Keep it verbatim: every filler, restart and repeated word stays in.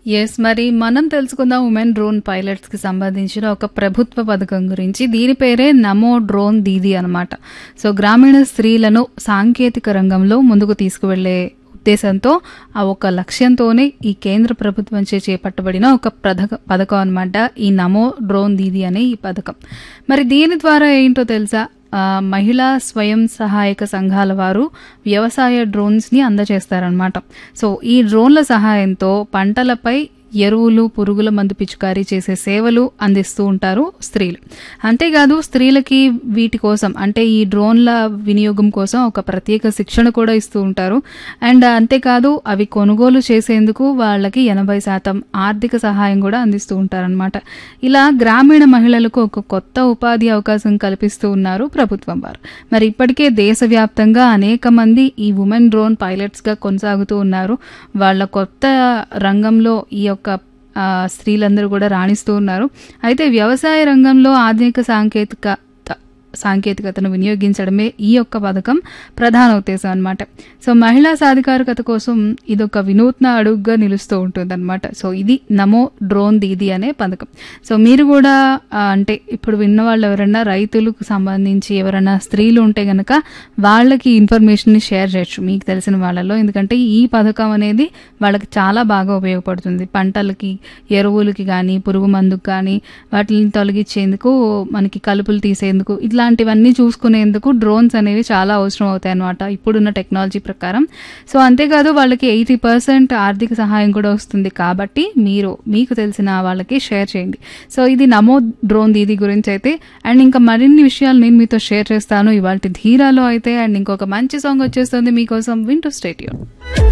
Yes మరి మనం తెలుసుకుందాం ఉమెన్ డ్రోన్ పైలట్స్ కి సంబంధించిన ఒక ప్రభుత్వ పథకం గురించి. దీని పేరే నమో డ్రోన్ దీది అనమాట. సో గ్రామీణ స్త్రీలను సాంకేతిక రంగంలో ముందుకు తీసుకువెళ్లే ఉద్దేశంతో ఆ ఒక లక్ష్యంతోనే ఈ కేంద్ర ప్రభుత్వంచే చేపట్టబడిన ఒక పథక పథకం అనమాట ఈ నమో డ్రోన్ దీది అనే ఈ పథకం. మరి దీని ద్వారా ఏంటో తెలుసా, మహిళా స్వయం సహాయక సంఘాల వారు వ్యవసాయ డ్రోన్స్ ని అందజేస్తారనమాట. సో ఈ డ్రోన్ల సహాయంతో పంటలపై ఎరువులు, పురుగుల మందు పిచికారీ చేసే సేవలు అందిస్తూ ఉంటారు స్త్రీలు. అంతేకాదు స్త్రీలకి వీటి కోసం అంటే ఈ డ్రోన్ల వినియోగం కోసం ఒక ప్రత్యేక శిక్షణ కూడా ఇస్తూ ఉంటారు. అండ్ అంతేకాదు అవి కొనుగోలు చేసేందుకు వాళ్ళకి ఎనభై శాతం ఆర్థిక సహాయం కూడా అందిస్తూ ఉంటారనమాట. ఇలా గ్రామీణ మహిళలకు ఒక కొత్త ఉపాధి అవకాశం కల్పిస్తూ ఉన్నారు ప్రభుత్వం వారు. మరి ఇప్పటికే దేశవ్యాప్తంగా అనేక మంది ఈ ఉమెన్ డ్రోన్ పైలట్స్ గా కొనసాగుతూ ఉన్నారు. వాళ్ళ కొత్త రంగంలో ఈ యొక్క స్త్రీలందరూ కూడా రాణిస్తూ ఉన్నారు. అయితే వ్యవసాయ రంగంలో ఆధునిక సాంకేతిక సాంకేతికతను వినియోగించడమే ఈ యొక్క పథకం ప్రధాన ఉద్దేశం అనమాట. సో మహిళా సాధికారికత కోసం ఇదొక వినూత్న అడుగుగా నిలుస్తూ ఉంటుందన్నమాట. సో ఇది నమో డ్రోన్ దీది అనే పథకం. సో మీరు కూడా అంటే ఇప్పుడు విన్న వాళ్ళు ఎవరైనా రైతులకు సంబంధించి ఎవరైనా స్త్రీలు ఉంటే గనక వాళ్ళకి ఇన్ఫర్మేషన్ ని షేర్ చేయొచ్చు మీకు తెలిసిన వాళ్ళలో. ఎందుకంటే ఈ పథకం అనేది వాళ్ళకి చాలా బాగా ఉపయోగపడుతుంది. పంటలకి, ఎరువులకి కానీ, పురుగు మందుకు కానీ వాటిని తొలగించేందుకు, మనకి కలుపులు తీసేందుకు, ఇట్లా ఇలాంటివన్నీ చూసుకునేందుకు డ్రోన్స్ అనేవి చాలా అవసరం అవుతాయి అన్నమాట ఇప్పుడున్న టెక్నాలజీ ప్రకారం. సో అంతేకాదు వాళ్ళకి ఎయిటీ పర్సెంట్ ఆర్థిక సహాయం కూడా వస్తుంది. కాబట్టి మీరు మీకు తెలిసిన వాళ్ళకి షేర్ చేయండి. సో ఇది నమో డ్రోన్ దీది గురించి అయితే. అండ్ ఇంకా మరిన్ని విషయాలు నేను మీతో షేర్ చేస్తాను ఇవాళ ధీరాలో అయితే. అండ్ ఇంకొక మంచి సాంగ్ వచ్చేస్తుంది మీకోసం, వింటూ స్టే ట్యూన్.